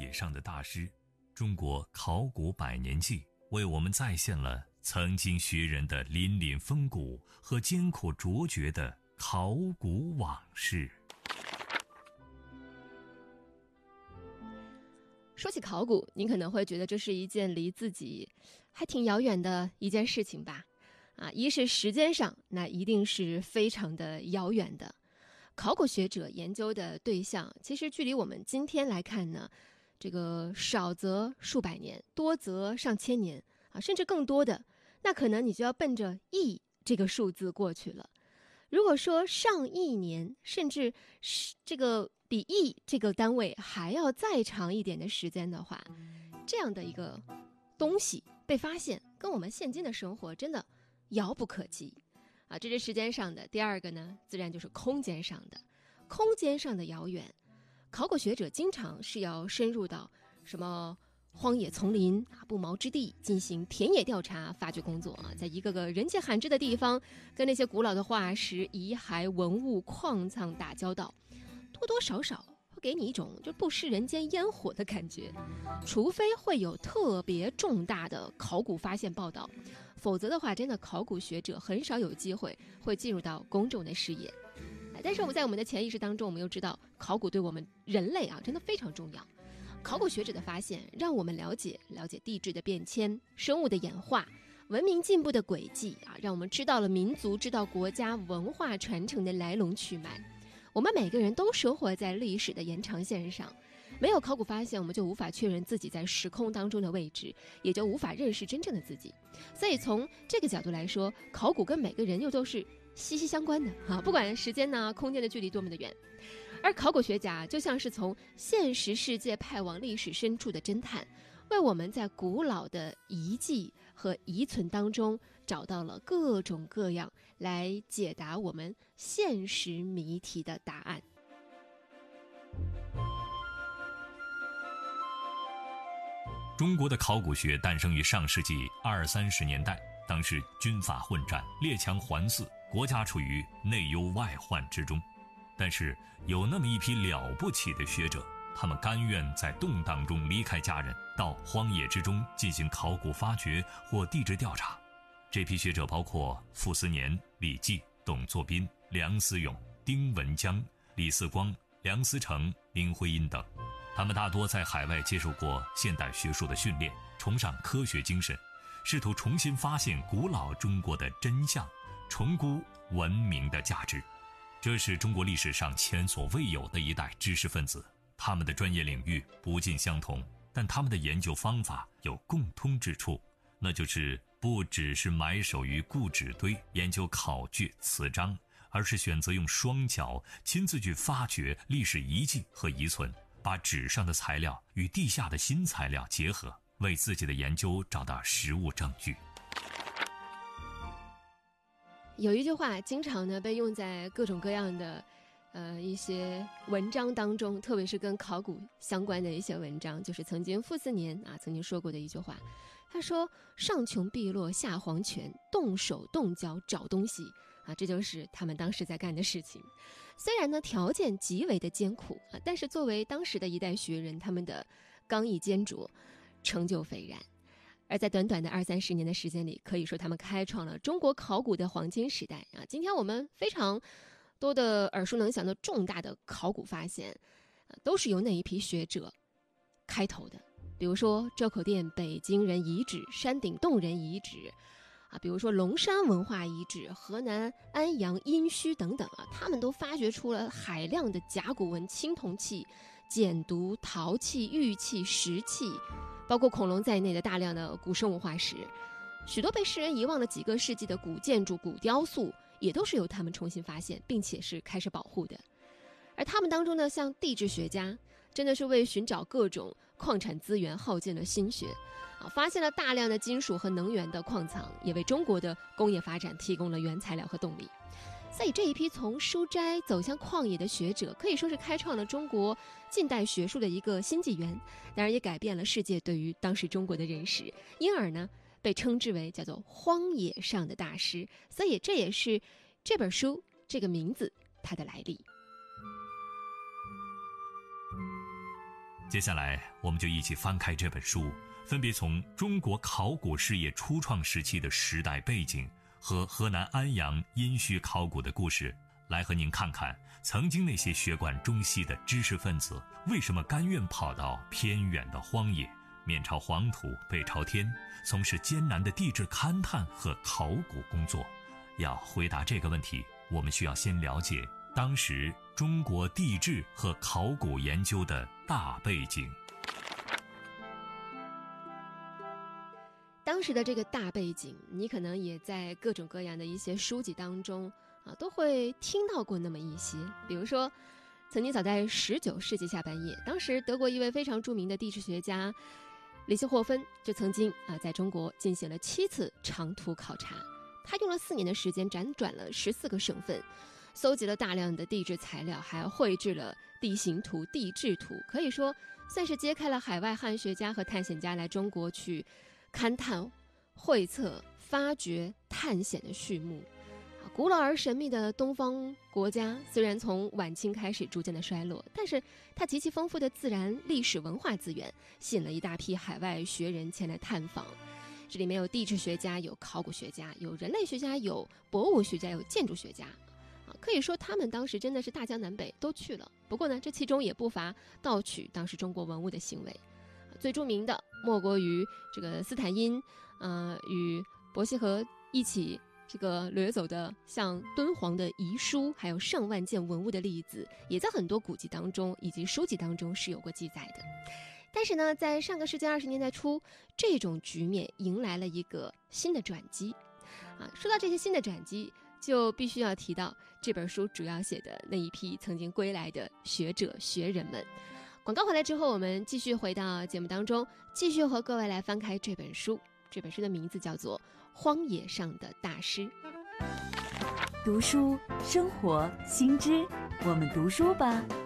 野上的大师，中国考古百年记为我们再现了曾经学人的凛凛风骨和艰苦卓绝的考古往事。 说起考古，您可能会觉得这是一件离自己还挺遥远的一件事情吧？一是时间上，那一定是非常的遥远的。考古学者研究的对象，其实距离我们今天来看呢，这个少则数百年，多则上千年甚至更多的，那可能你就要奔着亿这个数字过去了。如果说上亿年，甚至是这个比亿这个单位还要再长一点的时间的话，这样的一个东西被发现，跟我们现今的生活真的遥不可及这是时间上的。第二个呢，自然就是空间上的。空间上的遥远，考古学者经常是要深入到什么荒野丛林不毛之地进行田野调查发掘工作在一个个人迹罕至的地方，跟那些古老的化石、遗骸、文物、矿藏打交道，多多少少会给你一种就不食人间烟火的感觉。除非会有特别重大的考古发现报道，否则的话，真的考古学者很少有机会会进入到公众的视野。但是我们在我们的潜意识当中，我们又知道考古对我们人类真的非常重要。考古学者的发现让我们了解地质的变迁、生物的演化、文明进步的轨迹让我们知道了民族、知道国家文化传承的来龙去脉。我们每个人都生活在历史的延长线上，没有考古发现，我们就无法确认自己在时空当中的位置，也就无法认识真正的自己。所以从这个角度来说，考古跟每个人又都是息息相关的不管时间空间的距离多么的远。而考古学家就像是从现实世界派往历史深处的侦探，为我们在古老的遗迹和遗存当中找到了各种各样来解答我们现实谜题的答案。 中国的考古学诞生于上世纪20-30年代，当时军阀混战，列强环伺，国家处于内忧外患之中。但是有那么一批了不起的学者，他们甘愿在动荡中离开家人，到荒野之中进行考古发掘或地质调查。这批学者包括傅斯年、李济、董作宾、梁思永、丁文江、李四光、梁思成、林徽因等。他们大多在海外接受过现代学术的训练，崇尚科学精神，试图重新发现古老中国的真相，重估文明的价值。这是中国历史上前所未有的一代知识分子，他们的专业领域不尽相同，但他们的研究方法有共通之处，那就是不只是埋首于故纸堆研究考据词章，而是选择用双脚亲自去发掘历史遗迹和遗存，把纸上的材料与地下的新材料结合，为自己的研究找到实物证据。 有一句话经常被用在各种各样的一些文章当中，特别是跟考古相关的一些文章，就是曾经傅斯年曾经说过的一句话。他说：上穷碧落下黄泉，动手动脚找东西这就是他们当时在干的事情。虽然呢条件极为的艰苦但是作为当时的一代学人，他们的刚毅坚卓，成就斐然。而在短短的20-30年的时间里，可以说他们开创了中国考古的黄金时代今天我们非常多的耳熟能详的重大的考古发现都是由那一批学者开头的。比如说周口店北京人遗址、山顶洞人遗址比如说龙山文化遗址、河南安阳殷墟等等他们都发掘出了海量的甲骨文、青铜器、简牍、陶器、玉器、石器，包括恐龙在内的大量的古生物化石。许多被世人遗忘了几个世纪的古建筑、古雕塑，也都是由他们重新发现，并且是开始保护的。而他们当中呢，像地质学家，真的是为寻找各种矿产资源耗尽了心血发现了大量的金属和能源的矿藏，也为中国的工业发展提供了原材料和动力。所以这一批从书斋走向旷野的学者，可以说是开创了中国近代学术的一个新纪元，当然也改变了世界对于当时中国的认识，因而呢被称之为叫做荒野上的大师。所以这也是这本书这个名字它的来历。 接下来我们就一起翻开这本书，分别从中国考古事业初创时期的时代背景和河南安阳殷墟考古的故事，来和您看看曾经那些学贯中西的知识分子为什么甘愿跑到偏远的荒野，面朝黄土背朝天，从事艰难的地质勘探和考古工作。要回答这个问题，我们需要先了解当时中国地质和考古研究的大背景。 当时的这个大背景，你可能也在各种各样的一些书籍当中都会听到过那么一些。比如说曾经早在19世纪下半叶，当时德国一位非常著名的地质学家里希霍芬就曾经在中国进行了7次长途考察。他用了4年的时间，辗转了14个省份，搜集了大量的地质材料，还绘制了地形图、地质图，可以说算是揭开了海外汉学家和探险家来中国去勘探、绘测、发掘、探险的序幕。古老而神秘的东方国家，虽然从晚清开始逐渐的衰落，但是它极其丰富的自然、历史文化资源，吸引了一大批海外学人前来探访。这里面有地质学家，有考古学家，有人类学家，有博物学家，有建筑学家可以说他们当时真的是大江南北都去了。不过呢，这其中也不乏盗取当时中国文物的行为。最著名的莫过于这个斯坦因与伯希和一起这个掠走的像敦煌的遗书，还有上万件文物的例子，也在很多古籍当中以及书籍当中是有过记载的。但是呢，在上个世纪20年代初，这种局面迎来了一个新的转机说到这些新的转机，就必须要提到这本书主要写的那一批曾经归来的学者学人们。广告回来之后，我们继续回到节目当中，继续和各位来翻开这本书。这本书的名字叫做《荒野上的大师》。 读书生活新知，我们读书吧。